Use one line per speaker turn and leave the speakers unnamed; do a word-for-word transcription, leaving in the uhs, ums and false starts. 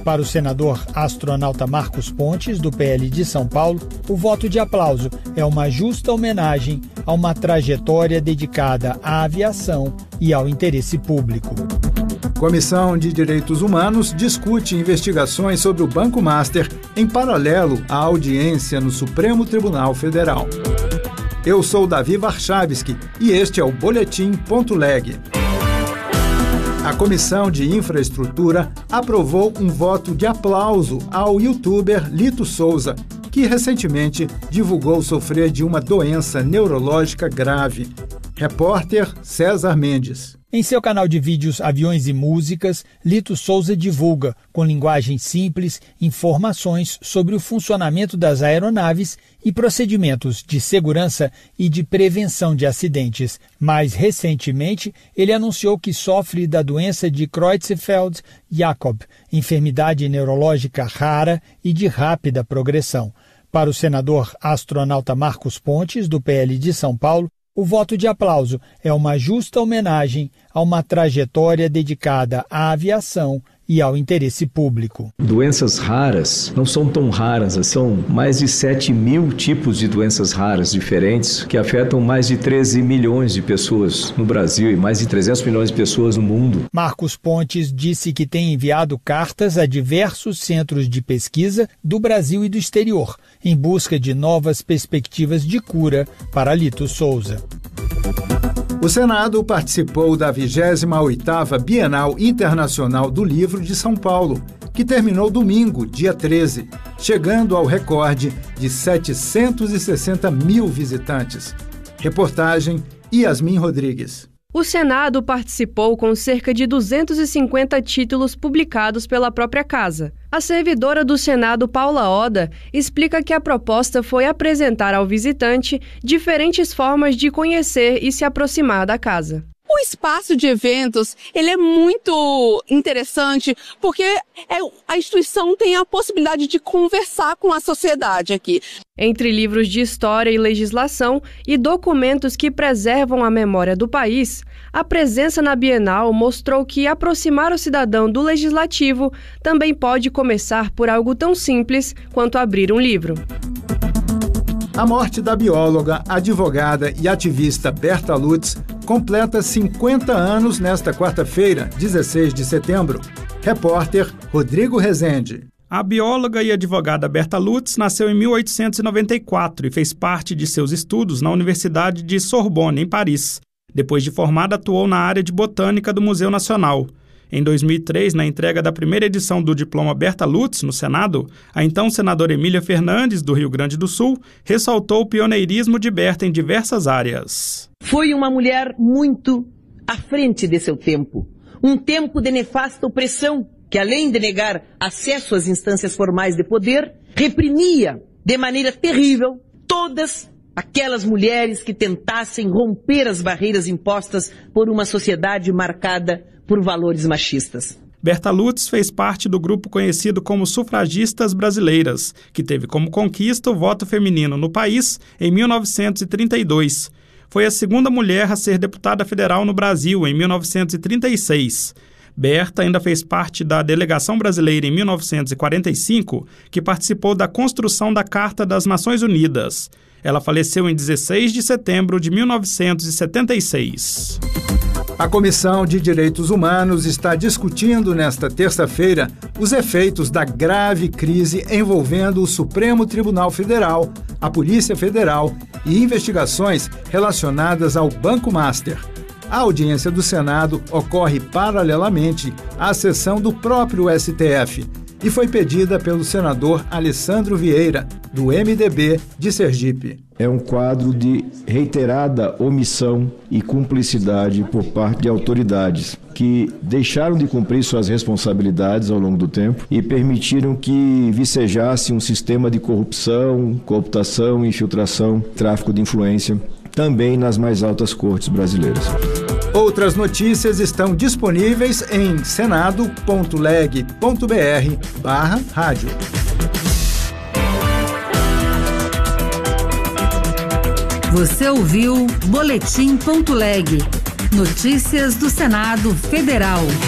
Para o senador astronauta Marcos Pontes, do P L de São Paulo, o voto de aplauso é uma justa homenagem a uma trajetória dedicada à aviação e ao interesse público.
Comissão de Direitos Humanos discute investigações sobre o Banco Master em paralelo à audiência no Supremo Tribunal Federal. Eu sou Davi Warchavski e este é o Boletim Ponto Leg. A Comissão de Infraestrutura aprovou um voto de aplauso ao youtuber Lito Souza, que recentemente divulgou sofrer de uma doença neurológica grave. Repórter César Mendes.
Em seu canal de vídeos Aviões e Músicas, Lito Souza divulga, com linguagem simples, informações sobre o funcionamento das aeronaves e procedimentos de segurança e de prevenção de acidentes. Mais recentemente, ele anunciou que sofre da doença de Creutzfeldt-Jakob, enfermidade neurológica rara e de rápida progressão. Para o senador astronauta Marcos Pontes, do P L de São Paulo, o voto de aplauso é uma justa homenagem a uma trajetória dedicada à aviação e ao interesse público.
Doenças raras não são tão raras, são mais de sete mil tipos de doenças raras diferentes que afetam mais de treze milhões de pessoas no Brasil e mais de trezentos milhões de pessoas no mundo.
Marcos Pontes disse que tem enviado cartas a diversos centros de pesquisa do Brasil e do exterior, em busca de novas perspectivas de cura para Lito Souza.
O Senado participou da vigésima oitava Bienal Internacional do Livro de São Paulo, que terminou domingo, dia treze, chegando ao recorde de setecentos e sessenta mil visitantes. Reportagem Yasmin Rodrigues.
O Senado participou com cerca de duzentos e cinquenta títulos publicados pela própria casa. A servidora do Senado, Paula Oda, explica que a proposta foi apresentar ao visitante diferentes formas de conhecer e se aproximar da casa.
O espaço de eventos, ele é muito interessante porque é, a instituição tem a possibilidade de conversar com a sociedade aqui.
Entre livros de história e legislação e documentos que preservam a memória do país, a presença na Bienal mostrou que aproximar o cidadão do legislativo também pode começar por algo tão simples quanto abrir um livro.
A morte da bióloga, advogada e ativista Berta Lutz completa cinquenta anos nesta quarta-feira, dezesseis de setembro. Repórter Rodrigo Rezende.
A bióloga e advogada Berta Lutz nasceu em mil oitocentos e noventa e quatro e fez parte de seus estudos na Universidade de Sorbonne, em Paris. Depois de formada, atuou na área de botânica do Museu Nacional. Em dois mil e três, na entrega da primeira edição do diploma Berta Lutz no Senado, a então senadora Emília Fernandes, do Rio Grande do Sul, ressaltou o pioneirismo de Berta em diversas áreas.
Foi uma mulher muito à frente de seu tempo. Um tempo de nefasta opressão, que além de negar acesso às instâncias formais de poder, reprimia de maneira terrível todas aquelas mulheres que tentassem romper as barreiras impostas por uma sociedade marcada por valores machistas.
Berta Lutz fez parte do grupo conhecido como Sufragistas Brasileiras, que teve como conquista o voto feminino no país em mil novecentos e trinta e dois. Foi a segunda mulher a ser deputada federal no Brasil em mil novecentos e trinta e seis. Berta ainda fez parte da delegação brasileira em mil novecentos e quarenta e cinco, que participou da construção da Carta das Nações Unidas. Ela faleceu em dezesseis de setembro de mil novecentos e setenta e seis.
A Comissão de Direitos Humanos está discutindo nesta terça-feira os efeitos da grave crise envolvendo o Supremo Tribunal Federal, a Polícia Federal e investigações relacionadas ao Banco Master. A audiência do Senado ocorre paralelamente à sessão do próprio S T F e foi pedida pelo senador Alessandro Vieira, do M D B de Sergipe.
É um quadro de reiterada omissão e cumplicidade por parte de autoridades que deixaram de cumprir suas responsabilidades ao longo do tempo e permitiram que vicejasse um sistema de corrupção, cooptação, infiltração, tráfico de influência, também nas mais altas cortes brasileiras.
Outras notícias estão disponíveis em senado ponto leg ponto br barra rádio.
Você ouviu Boletim Ponto Leg. Notícias do Senado Federal.